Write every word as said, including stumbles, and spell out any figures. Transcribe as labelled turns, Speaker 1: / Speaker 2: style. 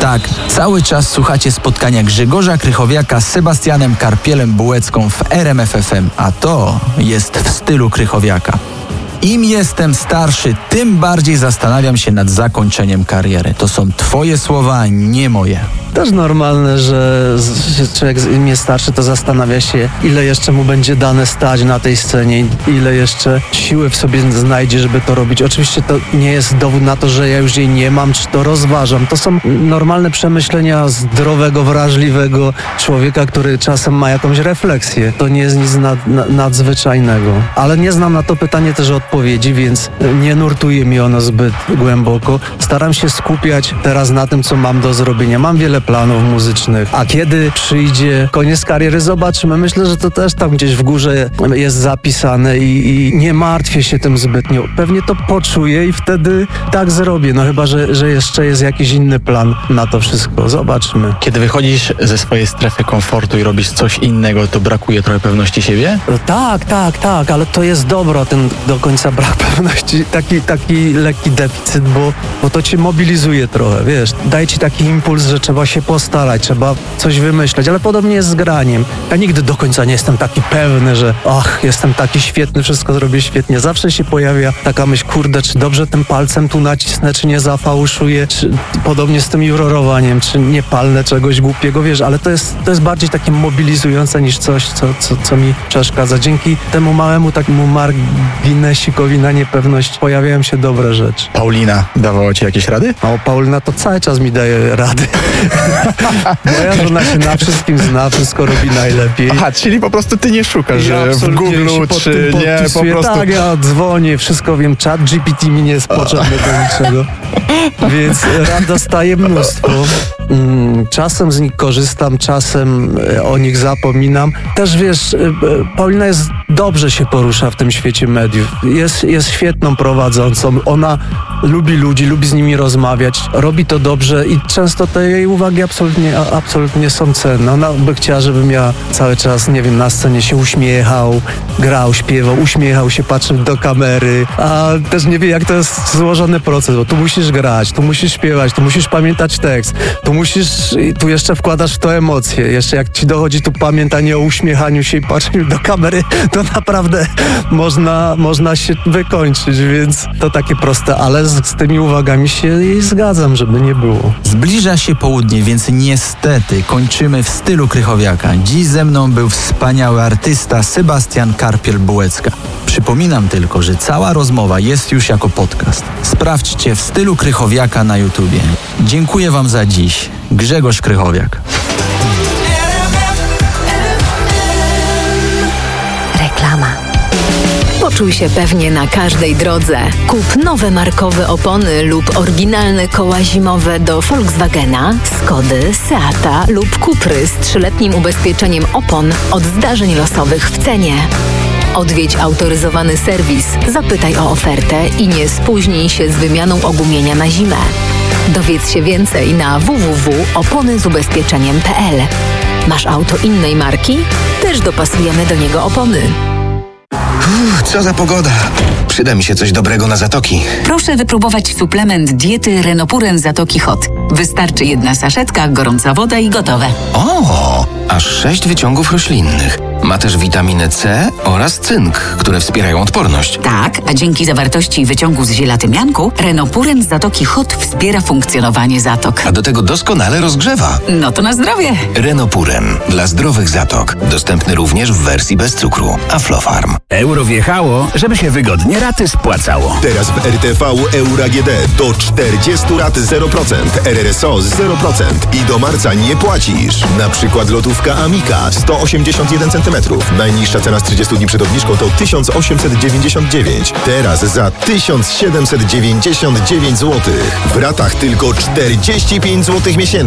Speaker 1: Tak, cały czas słuchacie spotkania Grzegorza Krychowiaka z Sebastianem Karpielem Bułecką w R M F F M, a to jest w stylu Krychowiaka. Im jestem starszy, tym bardziej zastanawiam się nad zakończeniem kariery. To są twoje słowa, nie moje.
Speaker 2: Też normalne, że człowiek im jest starszy, to zastanawia się, ile jeszcze mu będzie dane stać na tej scenie, ile jeszcze siły w sobie znajdzie, żeby to robić. Oczywiście to nie jest dowód na to, że ja już jej nie mam, czy to rozważam. To są normalne przemyślenia zdrowego, wrażliwego człowieka, który czasem ma jakąś refleksję. To nie jest nic nad, nad, nadzwyczajnego. Ale nie znam na to pytanie też odpowiedzi, więc nie nurtuje mi ono zbyt głęboko. Staram się skupiać teraz na tym, co mam do zrobienia. Mam wiele planów muzycznych, a kiedy przyjdzie koniec kariery, zobaczymy. Myślę, że to też tam gdzieś w górze jest zapisane i, i nie martwię się tym zbytnio. Pewnie to poczuję i wtedy tak zrobię, no chyba, że, że jeszcze jest jakiś inny plan na to wszystko. Zobaczmy.
Speaker 3: Kiedy wychodzisz ze swojej strefy komfortu i robisz coś innego, to brakuje trochę pewności siebie?
Speaker 2: No tak, tak, tak, ale to jest dobro, ten do końca brak pewności, taki, taki lekki deficyt, bo, bo to cię mobilizuje trochę, wiesz, daje ci taki impuls, że trzeba się postarać, trzeba coś wymyśleć, ale podobnie jest z graniem. Ja nigdy do końca nie jestem taki pewny, że ach, jestem taki świetny, wszystko zrobię świetnie. Zawsze się pojawia taka myśl, kurde, czy dobrze tym palcem tu nacisnę, czy nie zafałszuję, czy podobnie z tym jurorowaniem, czy nie palnę czegoś głupiego, wiesz, ale to jest, to jest bardziej takie mobilizujące niż coś, co, co, co mi przeszkadza. Dzięki temu małemu takiemu marginesikowi na niepewność pojawiają się dobre rzeczy.
Speaker 3: Paulina dawała ci jakieś rady?
Speaker 2: No, Paulina to cały czas mi daje rady. Moja żona się na wszystkim zna, wszystko robi najlepiej.
Speaker 3: Aha, czyli po prostu ty nie szukasz,
Speaker 2: ja
Speaker 3: że w Google czy nie, po prostu...
Speaker 2: Tak, ja dzwonię, wszystko wiem, chat G P T mi nie jest potrzebny do niczego. Więc rad dostaję mnóstwo. Czasem z nich korzystam, czasem o nich zapominam. Też wiesz, Paulina jest, dobrze się porusza w tym świecie mediów. Jest, jest świetną prowadzącą. Ona lubi ludzi, lubi z nimi rozmawiać. Robi to dobrze i często te jej uwagi absolutnie, absolutnie są cenne. Ona by chciała, żebym ja cały czas, nie wiem, na scenie się uśmiechał, grał, śpiewał, uśmiechał się, patrzył do kamery, a też nie wie, jak to jest złożony proces, bo tu musisz grać, tu musisz śpiewać, tu musisz pamiętać tekst, tu musisz, tu jeszcze wkładasz w to emocje. Jeszcze jak ci dochodzi tu pamiętanie o uśmiechaniu się i patrzeniu do kamery, to naprawdę można, można się wykończyć, więc to takie proste, ale z, z tymi uwagami się jej zgadzam, żeby nie było.
Speaker 1: Zbliża się południe, więc niestety kończymy w stylu Krychowiaka. Dziś ze mną był wspaniały artysta Sebastian Karpiel Bułecka. Przypominam tylko, że cała rozmowa jest już jako podcast. Sprawdźcie w stylu Krychowiaka na YouTubie. Dziękuję wam za dziś. Grzegorz Krychowiak.
Speaker 4: Reklama. Poczuj się pewnie na każdej drodze. Kup nowe markowe opony lub oryginalne koła zimowe do Volkswagena, Skody, Seata lub Cupry z trzyletnim ubezpieczeniem opon od zdarzeń losowych w cenie. Odwiedź autoryzowany serwis, zapytaj o ofertę i nie spóźnij się z wymianą ogumienia na zimę. Dowiedz się więcej na w w w kropka opony z ubezpieczeniem kropka p l. Masz auto innej marki? Też dopasujemy do niego opony.
Speaker 5: Uff, co za pogoda. Przyda mi się coś dobrego na zatoki.
Speaker 6: Proszę wypróbować suplement diety Renopuren Zatoki Hot. Wystarczy jedna saszetka, gorąca woda i gotowe.
Speaker 5: O, aż sześć wyciągów roślinnych. Ma też witaminę C oraz cynk, które wspierają odporność.
Speaker 6: Tak, a dzięki zawartości wyciągu z ziela tymianku Renopuren Zatoki Hot wspiera funkcjonowanie zatok.
Speaker 5: A do tego doskonale rozgrzewa.
Speaker 6: No to na zdrowie.
Speaker 5: Renopuren dla zdrowych zatok. Dostępny również w wersji bez cukru. Aflofarm.
Speaker 7: Euro wjechało, żeby się wygodnie raty spłacało.
Speaker 8: Teraz w R T V Euro A G D do czterdziestu rat zero procent, R R S O zero procent i do marca nie płacisz. Na przykład lotówka Amica sto osiemdziesiąt jeden centymetrów. Najniższa cena z trzydziestu dni przed obniżką to tysiąc osiemset dziewięćdziesiąt dziewięć. Teraz za tysiąc siedemset dziewięćdziesiąt dziewięć złotych. W ratach tylko czterdzieści pięć złotych miesięcznie.